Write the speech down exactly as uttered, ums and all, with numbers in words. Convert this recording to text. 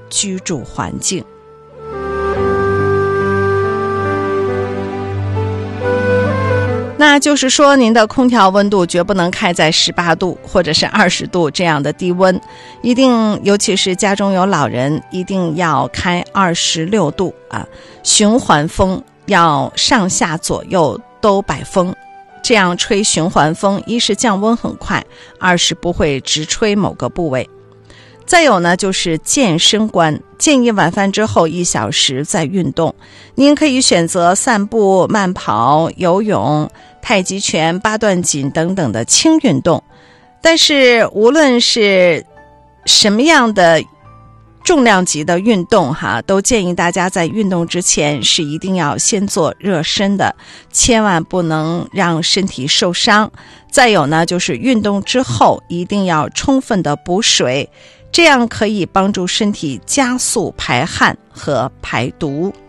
居住环境。那就是说，您的空调温度绝不能开在十八度或者是二十度这样的低温，一定，尤其是家中有老人，一定要开二十六度啊。循环风要上下左右都摆风，这样吹循环风，一是降温很快，二是不会直吹某个部位。再有呢，就是健身观，建议晚饭之后一小时再运动。您可以选择散步、慢跑、游泳、太极拳、八段锦等等的轻运动。但是无论是什么样的重量级的运动哈，都建议大家在运动之前是一定要先做热身的，千万不能让身体受伤。再有呢，就是运动之后一定要充分的补水，这样可以帮助身体加速排汗和排毒。